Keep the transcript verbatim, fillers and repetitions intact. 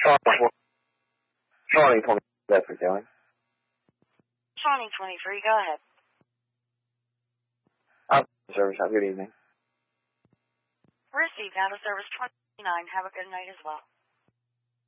Shawnee twenty Bedford County. Shawnee twenty-three, go ahead. Out of service, have a good evening. Received out of service twenty-nine. Have a good night as well.